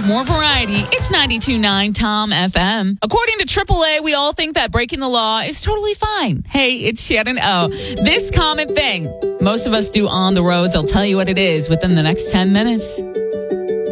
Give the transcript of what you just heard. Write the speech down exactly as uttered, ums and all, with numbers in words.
more variety. It's ninety-two point nine Tom F M. According to triple A, we all think that breaking the law is totally fine. Hey, it's Shannon O. This common thing most of us do on the roads. I'll tell you what it is within the next ten minutes.